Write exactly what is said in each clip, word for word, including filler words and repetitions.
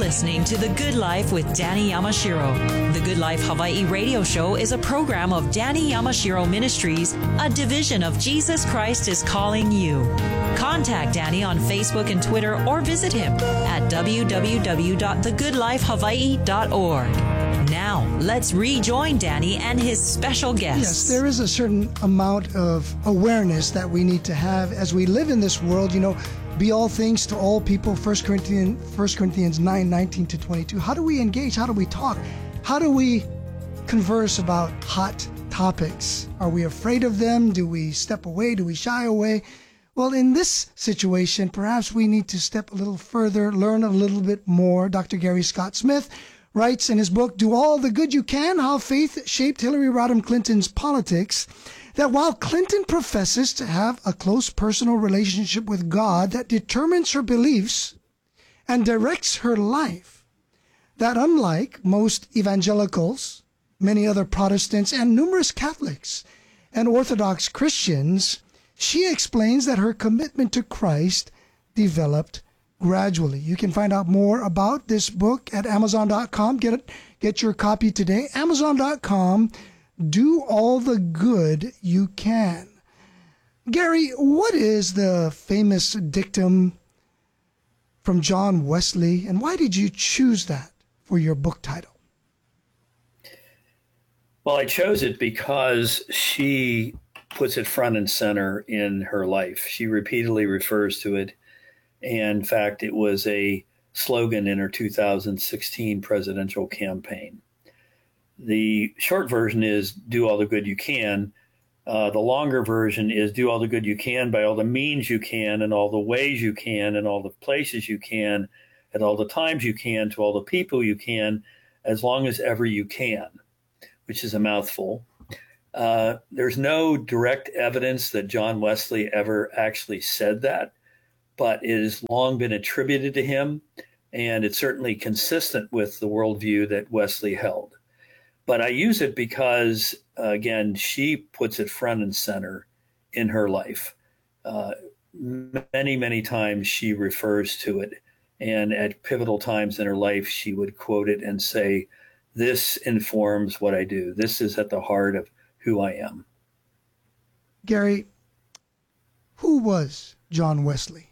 listening to The Good Life with Danny Yamashiro. The Good Life Hawaii radio show is a program of Danny Yamashiro Ministries, a division of Jesus Christ is Calling You. Contact Danny on Facebook and Twitter or visit him at w w w dot the good life hawaii dot org. Now, let's rejoin Danny and his special guests. Yes, there is a certain amount of awareness that we need to have as we live in this world. You know, be all things to all people, First Corinthians, First Corinthians nine, nineteen to twenty-two. How do we engage? How do we talk? How do we converse about hot topics? Are we afraid of them? Do we step away? Do we shy away? Well, in this situation, perhaps we need to step a little further, learn a little bit more. Doctor Gary Scott Smith writes in his book, Do All the Good You Can, How Faith Shaped Hillary Rodham Clinton's Politics, that while Clinton professes to have a close personal relationship with God that determines her beliefs and directs her life, that unlike most evangelicals, many other Protestants, and numerous Catholics and Orthodox Christians, she explains that her commitment to Christ developed gradually. You can find out more about this book at amazon dot com. Get it, get your copy today. amazon dot com. Do all the good you can. Gary, what is the famous dictum from John Wesley, and why did you choose that for your book title? Well, I chose it because she puts it front and center in her life. She repeatedly refers to it. And in fact, it was a slogan in her two thousand sixteen presidential campaign. The short version is do all the good you can. Uh, the longer version is do all the good you can by all the means you can and all the ways you can and all the places you can at all the times you can to all the people you can as long as ever you can, which is a mouthful. Uh, there's no direct evidence that John Wesley ever actually said that, but it has long been attributed to him, and it's certainly consistent with the worldview that Wesley held. But I use it because, uh, again, she puts it front and center in her life. Uh, many, many times she refers to it, and at pivotal times in her life, she would quote it and say, this informs what I do. This is at the heart of who I am. Gary, who was John Wesley?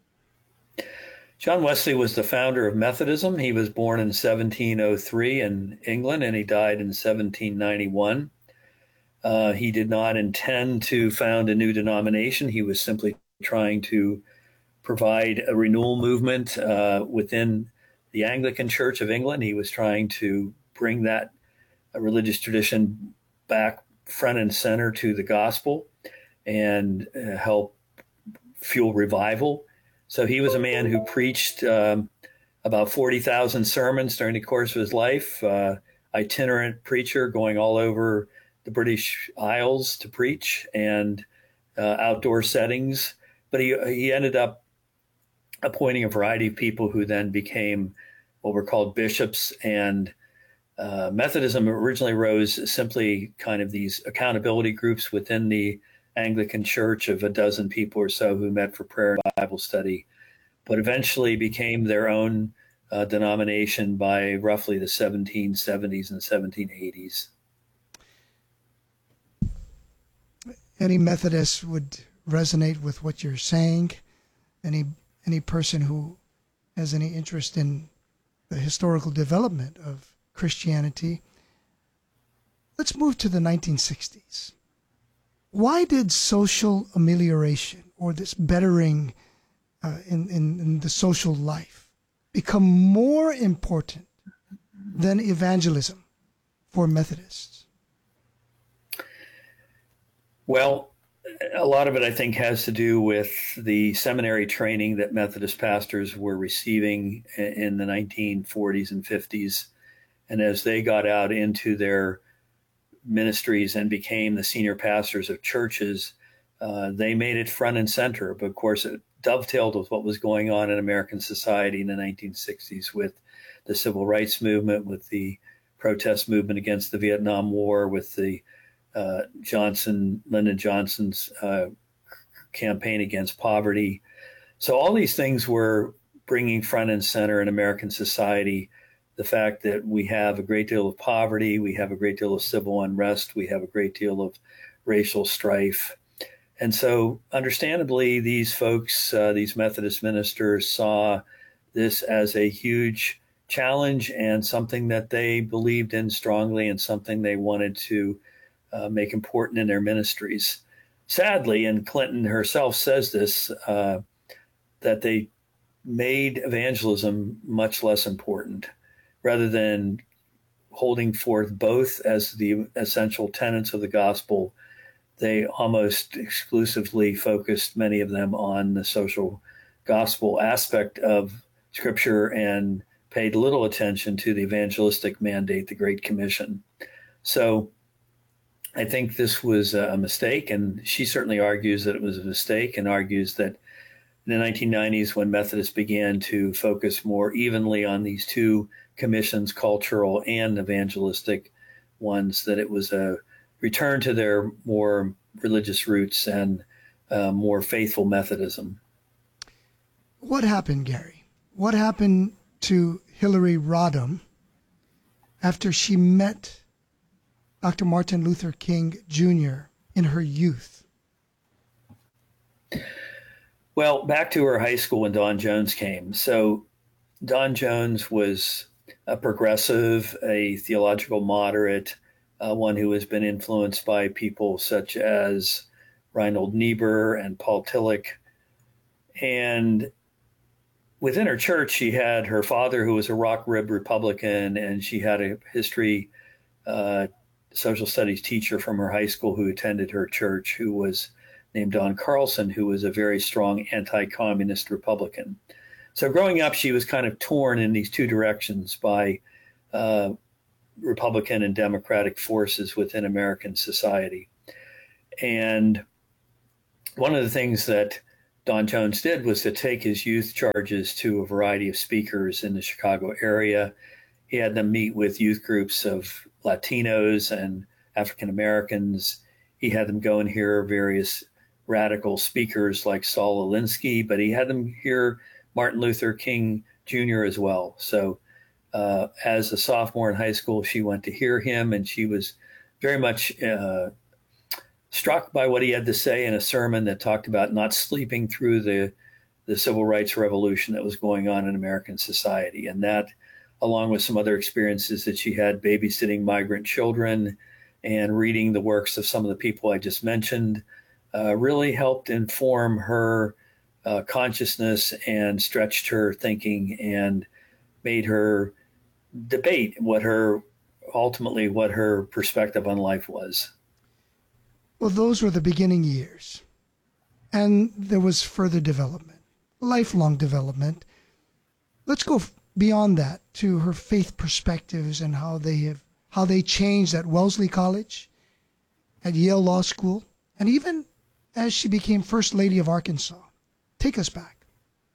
John Wesley was the founder of Methodism. He was born in seventeen oh three in England, and he died in seventeen ninety-one. Uh, he did not intend to found a new denomination. He was simply trying to provide a renewal movement uh, within the Anglican Church of England. He was trying to bring that uh, religious tradition back front and center to the gospel and uh, help fuel revival. So he was a man who preached um, about forty thousand sermons during the course of his life, uh, itinerant preacher going all over the British Isles to preach and uh, outdoor settings. But he, he ended up appointing a variety of people who then became what were called bishops. And uh, Methodism originally rose simply kind of these accountability groups within the Anglican Church of a dozen people or so who met for prayer and Bible study, but eventually became their own uh, denomination by roughly the seventeen seventies and seventeen eighties. Any Methodist would resonate with what you're saying. Any any person who has any interest in the historical development of Christianity. Let's move to the nineteen sixties. Why did social amelioration, or this bettering uh, in, in, in the social life, become more important than evangelism for Methodists? Well, a lot of it, I think, has to do with the seminary training that Methodist pastors were receiving in the nineteen forties and fifties. And as they got out into their ministries and became the senior pastors of churches, uh, they made it front and center. But of course, it dovetailed with what was going on in American society in the nineteen sixties with the civil rights movement, with the protest movement against the Vietnam War, with the uh, Johnson, Lyndon Johnson's uh, campaign against poverty. So all these things were bringing front and center in American society the fact that we have a great deal of poverty, we have a great deal of civil unrest, we have a great deal of racial strife. And so, understandably, these folks, uh, these Methodist ministers, saw this as a huge challenge and something that they believed in strongly and something they wanted to uh, make important in their ministries. Sadly, and Clinton herself says this, uh, that they made evangelism much less important, rather than holding forth both as the essential tenets of the gospel. They almost exclusively focused, many of them, on the social gospel aspect of Scripture and paid little attention to the evangelistic mandate, the Great Commission. So I think this was a mistake, and she certainly argues that it was a mistake and argues that in the nineteen nineties, when Methodists began to focus more evenly on these two commissions, cultural and evangelistic ones, that it was a return to their more religious roots and uh, more faithful Methodism. What happened, Gary? What happened to Hillary Rodham after she met Doctor Martin Luther King Junior in her youth? Well, back to her high school when Don Jones came. So Don Jones was a progressive, a theological moderate, uh, one who has been influenced by people such as Reinhold Niebuhr and Paul Tillich. And within her church, she had her father, who was a rock-ribbed Republican, and she had a history uh, social studies teacher from her high school who attended her church, who was named Don Carlson, who was a very strong anti-communist Republican. So growing up, she was kind of torn in these two directions by uh, Republican and Democratic forces within American society. And one of the things that Don Jones did was to take his youth charges to a variety of speakers in the Chicago area. He had them meet with youth groups of Latinos and African Americans. He had them go and hear various radical speakers like Saul Alinsky, but he had them hear Martin Luther King Junior as well. So uh, as a sophomore in high school, she went to hear him, and she was very much uh, struck by what he had to say in a sermon that talked about not sleeping through the, the civil rights revolution that was going on in American society. And that, along with some other experiences that she had babysitting migrant children and reading the works of some of the people I just mentioned, uh, really helped inform her uh, consciousness and stretched her thinking and made her debate what her, ultimately what her perspective on life was. Well, those were the beginning years. And there was further development, lifelong development. Let's go beyond that to her faith perspectives and how they have how they changed at Wellesley College, at Yale Law School, and even as she became First Lady of Arkansas. Take us back.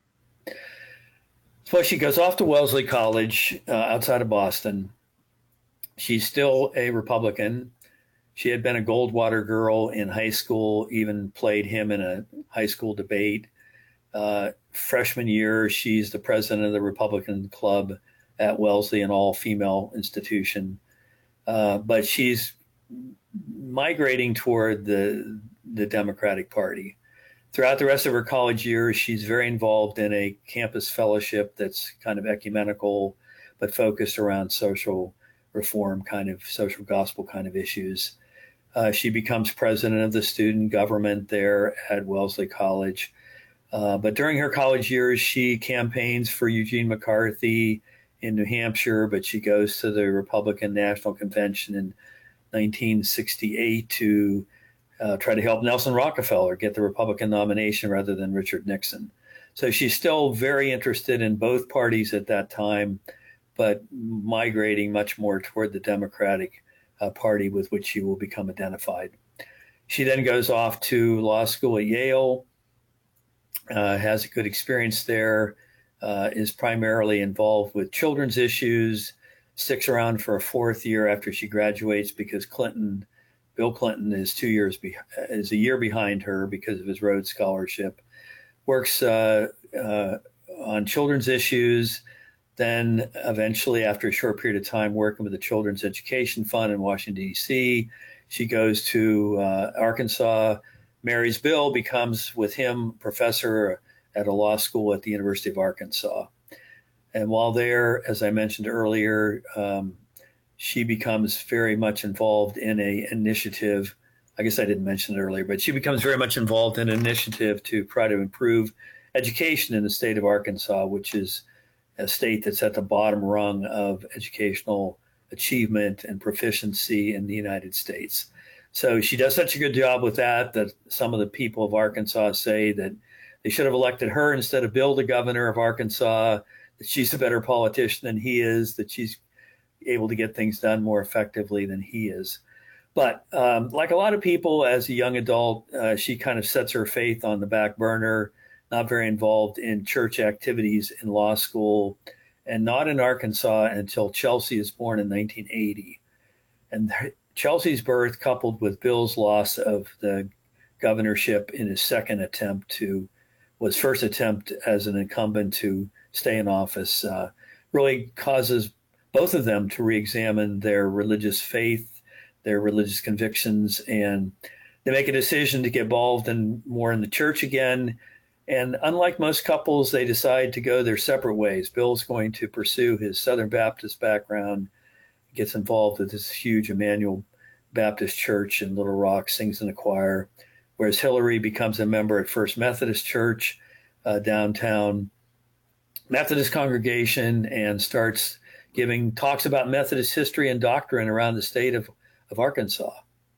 So she goes off to Wellesley College uh, outside of Boston. She's still a Republican. She had been a Goldwater girl in high school, even played him in a high school debate. Uh, freshman year, she's the president of the Republican Club at Wellesley, an all-female institution. Uh, but she's migrating toward the, the Democratic Party. Throughout the rest of her college years, she's very involved in a campus fellowship that's kind of ecumenical, but focused around social reform, kind of social gospel kind of issues. Uh, she becomes president of the student government there at Wellesley College. Uh, but during her college years, she campaigns for Eugene McCarthy in New Hampshire, but she goes to the Republican National Convention in nineteen sixty-eight to uh, try to help Nelson Rockefeller get the Republican nomination rather than Richard Nixon. So she's still very interested in both parties at that time, but migrating much more toward the Democratic uh, Party with which she will become identified. She then goes off to law school at Yale, uh, has a good experience there, uh, is primarily involved with children's issues, sticks around for a fourth year after she graduates because Clinton, Bill Clinton is two years be- is a year behind her because of his Rhodes Scholarship. Works uh, uh, on children's issues. Then eventually, after a short period of time working with the Children's Education Fund in Washington, D C, she goes to uh, Arkansas, marries Bill, becomes with him professor at a law school at the University of Arkansas. And while there, as I mentioned earlier, um, she becomes very much involved in a initiative. I guess I didn't mention it earlier, but she becomes very much involved in an initiative to try to improve education in the state of Arkansas, which is a state that's at the bottom rung of educational achievement and proficiency in the United States. So she does such a good job with that that some of the people of Arkansas say that they should have elected her instead of Bill, the governor of Arkansas, that she's a better politician than he is, that she's able to get things done more effectively than he is. But um, like a lot of people, as a young adult, uh, she kind of sets her faith on the back burner, not very involved in church activities in law school, and not in Arkansas until Chelsea is born in nineteen eighty. And Chelsea's birth, coupled with Bill's loss of the governorship in his second attempt to, was first attempt as an incumbent to stay in office, uh, really causes both of them to re-examine their religious faith, their religious convictions, and they make a decision to get involved in more in the church again. And unlike most couples, they decide to go their separate ways. Bill's going to pursue his Southern Baptist background, gets involved with this huge Emmanuel Baptist Church in Little Rock, sings in a choir, whereas Hillary becomes a member at First Methodist Church, uh, downtown Methodist congregation, and starts giving talks about Methodist history and doctrine around the state of, of Arkansas.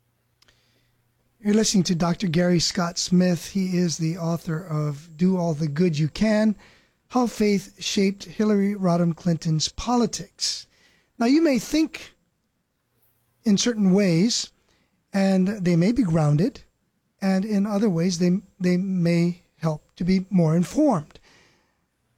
You're listening to Doctor Gary Scott Smith. He is the author of Do All the Good You Can, How Faith Shaped Hillary Rodham Clinton's Politics. Now, you may think in certain ways, and they may be grounded, and in other ways, they, they may help to be more informed.